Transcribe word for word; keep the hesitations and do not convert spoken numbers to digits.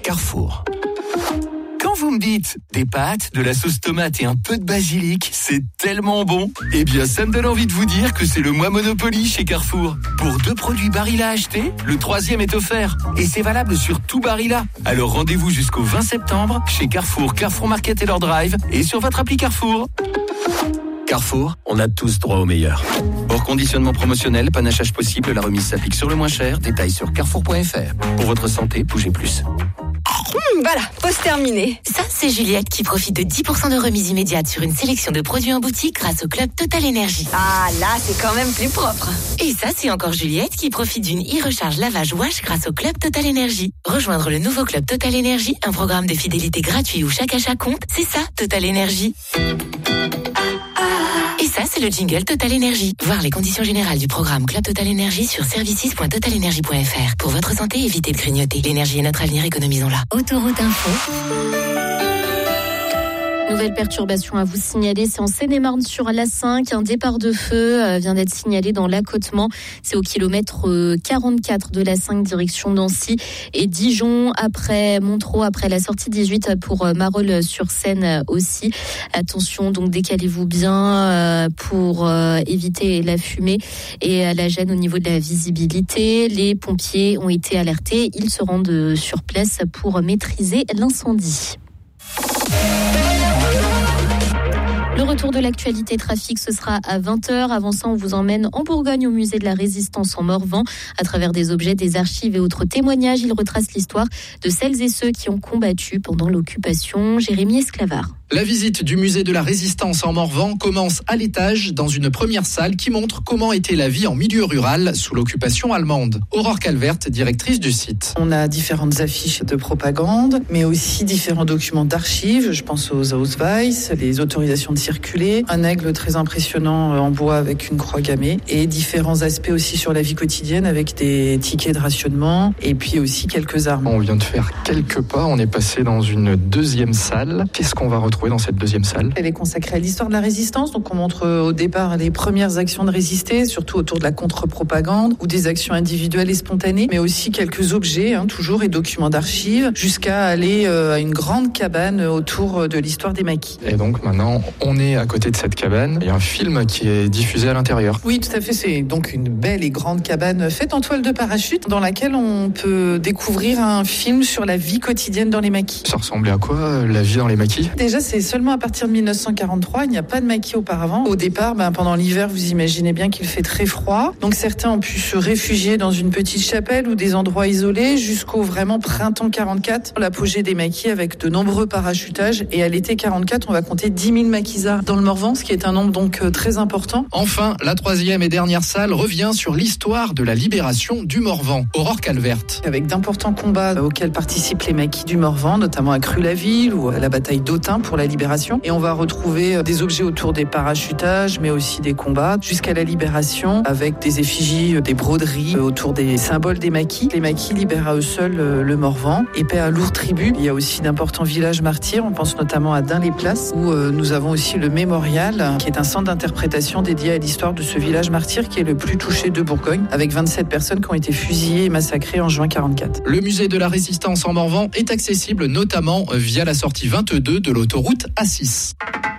Carrefour. Quand vous me dites des pâtes, de la sauce tomate et un peu de basilic, c'est tellement bon. Eh bien, ça me donne envie de vous dire que c'est le mois Monopoly chez Carrefour. Pour deux produits Barilla achetés, le troisième est offert. Et c'est valable sur tout Barilla. Alors rendez-vous jusqu'au vingt septembre chez Carrefour, Carrefour Market et leur drive et sur votre appli Carrefour. Carrefour, on a tous droit au meilleur. Hors conditionnement promotionnel, panachage possible, la remise s'applique sur le moins cher. Détails sur carrefour point f r. Pour votre santé, bougez plus. Mmh, voilà, pause terminée. Ça, c'est Juliette qui profite de dix pour cent de remise immédiate sur une sélection de produits en boutique grâce au club Total Énergie. Ah, là, c'est quand même plus propre. Et ça, c'est encore Juliette qui profite d'une e-recharge lavage wash grâce au club Total Énergie. Rejoindre le nouveau club Total Énergie, un programme de fidélité gratuit où chaque achat compte, c'est ça, Total Énergie. Et ça, c'est le jingle Total Énergie. Voir les conditions générales du programme Club Total Énergie sur services point total énergie point f r. Pour votre santé, évitez de grignoter. L'énergie est notre avenir, économisons-la. Autoroute Info. Nouvelle perturbation à vous signaler, c'est en Seine-et-Marne sur l'A cinq. Un départ de feu euh, vient d'être signalé dans l'accotement. C'est au kilomètre euh, quarante-quatre de l'A cinq, direction Nancy et Dijon. Après Montereau, après la sortie dix-huit pour euh, Marolles-sur-Seine euh, aussi. Attention, donc décalez-vous bien euh, pour euh, éviter la fumée et euh, la gêne au niveau de la visibilité. Les pompiers ont été alertés. Ils se rendent sur place pour maîtriser l'incendie. Le retour de l'actualité trafic, ce sera à vingt heures. Avant ça, on vous emmène en Bourgogne au musée de la Résistance en Morvan. À travers des objets, des archives et autres témoignages, il retrace l'histoire de celles et ceux qui ont combattu pendant l'occupation. Jérémy Esclavard. La visite du musée de la Résistance en Morvan commence à l'étage dans une première salle qui montre comment était la vie en milieu rural sous l'occupation allemande. Aurore Calvert, directrice du site. On a différentes affiches de propagande, mais aussi différents documents d'archives. Je pense aux Ausweis, les autorisations de circuler, un aigle très impressionnant en bois avec une croix gammée et différents aspects aussi sur la vie quotidienne avec des tickets de rationnement et puis aussi quelques armes. On vient de faire quelques pas, on est passé dans une deuxième salle. Qu'est-ce qu'on va retrouver dans cette deuxième salle? Elle est consacrée à l'histoire de la résistance, donc on montre au départ les premières actions de résister, surtout autour de la contre-propagande ou des actions individuelles et spontanées, mais aussi quelques objets, hein, toujours, et documents d'archives, jusqu'à aller euh, à une grande cabane autour de l'histoire des maquis. Et donc maintenant, on est à côté de cette cabane, il y a un film qui est diffusé à l'intérieur. Oui, tout à fait, c'est donc une belle et grande cabane faite en toile de parachute, dans laquelle on peut découvrir un film sur la vie quotidienne dans les maquis. Ça ressemblait à quoi, la vie dans les maquis? Déjà, c'est seulement à partir de mille neuf cent quarante-trois, il n'y a pas de maquis auparavant. Au départ, ben, pendant l'hiver, vous imaginez bien qu'il fait très froid. Donc certains ont pu se réfugier dans une petite chapelle ou des endroits isolés jusqu'au vraiment printemps quarante-quatre, l'apogée des maquis avec de nombreux parachutages. Et à l'été quarante-quatre, on va compter dix mille maquisards dans le Morvan, ce qui est un nombre donc très important. Enfin, la troisième et dernière salle revient sur l'histoire de la libération du Morvan. Aurore Calvert. Avec d'importants combats auxquels participent les maquis du Morvan, notamment à Cru-la-Ville ou à la bataille d'Autun pour la libération. Et on va retrouver des objets autour des parachutages, mais aussi des combats, jusqu'à la libération, avec des effigies, des broderies autour des symboles des maquis. Les maquis libèrent à eux seuls le Morvan et paient un lourd tribut. Il y a aussi d'importants villages martyrs. On pense notamment à Dun-les-Places, où nous avons aussi le Mémorial, qui est un centre d'interprétation dédié à l'histoire de ce village martyr qui est le plus touché de Bourgogne, avec vingt-sept personnes qui ont été fusillées et massacrées en juin quarante-quatre. Le musée de la Résistance en Morvan est accessible notamment via la sortie vingt-deux de l'autoroute A six.